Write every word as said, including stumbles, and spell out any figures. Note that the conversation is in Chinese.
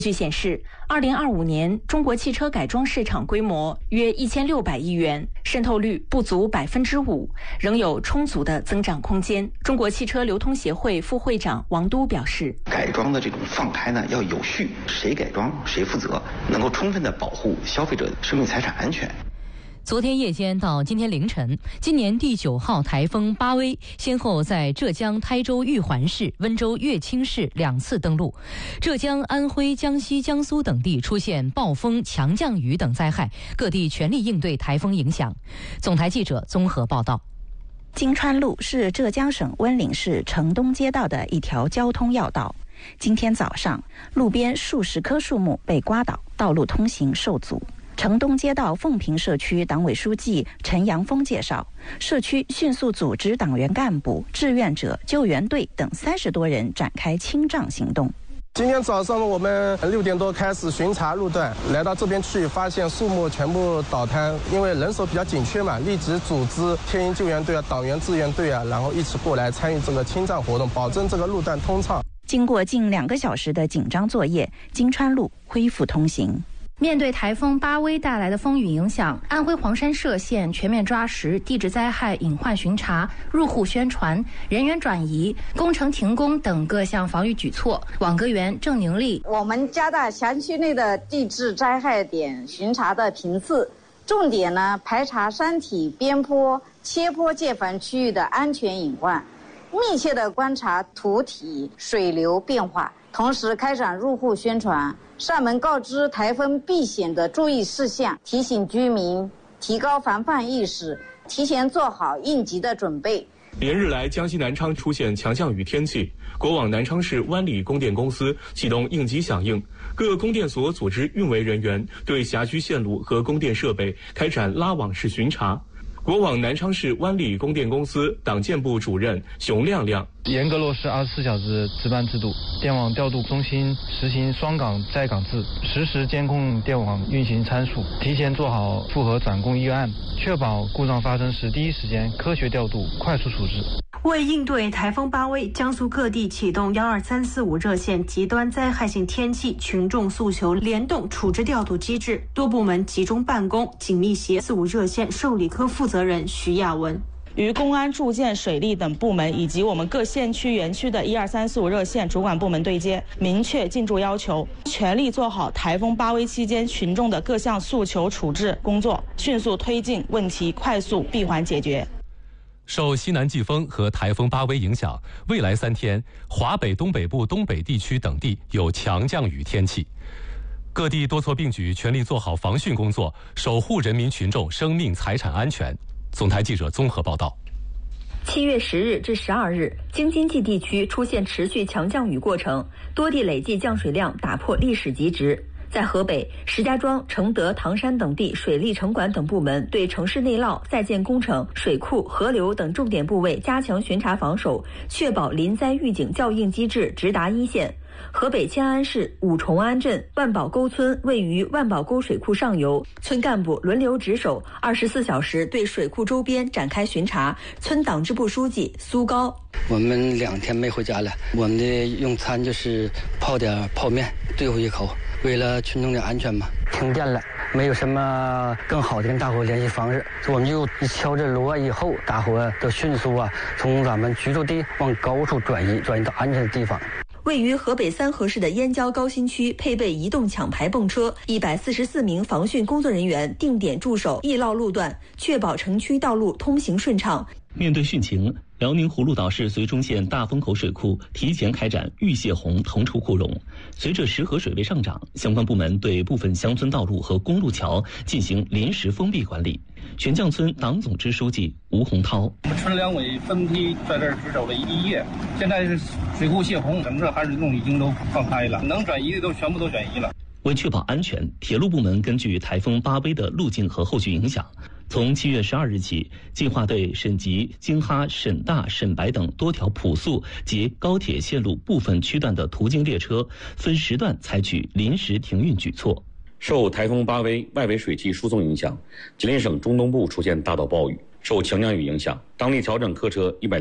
据显示，二零二五年中国汽车改装市场规模约一千六百亿元，渗透率不足百分之五，仍有充足的增长空间。中国汽车流通协会副会长王都表示， 改装的这种放开呢要有序，谁改装谁负责，能够充分的保护消费者的生命财产安全。 昨天夜间到今天凌晨，今年第九号台风巴威先后在浙江台州玉环市、温州乐清市两次登陆，浙江、安徽、江西、江苏等地出现暴风、强降雨等灾害，各地全力应对台风影响。总台记者综合报道。 金川路是浙江省温岭市城东街道的一条交通要道。今天早上，路边数十棵树木被刮倒，道路通行受阻。城东街道凤坪社区党委书记陈阳峰介绍，社区迅速组织党员干部、志愿者、救援队等三十多人展开清障行动。 今天早上我们六点多开始巡查路段，来到这边去，发现树木全部倒塌，因为人手比较紧缺嘛，立即组织天鹰救援队啊、党员志愿队啊，然后一起过来参与这个清障活动，保证这个路段通畅。 经过近两个小时的紧张作业，金川路恢复通行。 面对台风巴威带来的风雨影响，安徽黄山歙县全面抓实地质灾害隐患巡查、入户宣传、人员转移、工程停工等各项防御举措。网格员郑宁丽， 我们加大辖区内的地质灾害点巡查的频次，重点呢排查山体、边坡、切坡界烦区域的安全隐患，密切的观察土体、水流变化，同时开展入户宣传。上门告知台风避险的注意事项，提醒居民提高防范意识，提前做好应急的准备。 连日来，江西南昌出现强降雨天气，国网南昌市湾里供电公司启动应急响应，各供电所组织运维人员对辖区线路和供电设备开展拉网式巡查。国网南昌市湾里供电公司党建部主任熊亮亮， 严格落实二十四小时值班制度，电网调度中心实行双岗在岗制，实时监控电网运行参数，提前做好复核转供预案，确保故障发生时第一时间科学调度、快速处置。 为应对台风巴威，江苏各地启动幺二三四五热线极端灾害性天气群众诉求联动处置调度机制，多部门集中办公，紧密协四五热线受理科负责人徐亚文。 与公安、住建、水利等部门以及我们各县区园区的一二三四五热线主管部门对接，明确进驻要求，全力做好台风巴威期间群众的各项诉求处置工作，迅速推进问题快速闭环解决。 受西南季风和台风巴威影响，未来三天，华北东北部、东北地区等地有强降雨天气。各地多措并举，全力做好防汛工作，守护人民群众生命财产安全。总台记者综合报道。 七月十日至十二日，京津冀地区出现持续强降雨过程，多地累计降水量打破历史极值。在河北，石家庄、承德、唐山等地水利城管等部门对城市内涝、在建工程、水库、河流等重点部位加强巡查防守，确保临灾预警校应机制直达一线。河北迁安市五重安镇万宝沟村位于万宝沟水库上游，村干部轮流值守，二十四小时对水库周边展开巡查。村党支部书记苏高， 我们两天没回家了，我们的用餐就是泡点泡面对付一口，为了群众的安全嘛。停电了，没有什么更好的跟大伙联系方式，我们就敲着锣以后，大伙都迅速啊从咱们居住地往高处转移，转移到安全的地方。 位于河北三河市的燕郊高新区配备移动抢排泵车，一百四十四名防汛工作人员定点驻守易涝路段，确保城区道路通行顺畅。 面对汛情，辽宁葫芦岛市绥中县大风口水库提前开展玉泄洪腾出库容。随着石河水位上涨，相关部门对部分乡村道路和公路桥进行临时封闭管理。悬降村党总支书记吴洪涛， 我们村两委分批在这儿值守了一夜，现在是水库泄洪，整个涵水洞已经都放开了，能转移的都全部都转移了。 为确保安全，铁路部门根据台风巴威的路径和后续影响，从七月十二日起，计划对沈集、京哈、沈大、沈白等多条普速及高铁线路部分区段的途经列车，分时段采取临时停运举措。 受台风巴威外围水汽输送影响，吉林省中东部出现大到暴雨。受强降雨影响，当地调整客车一百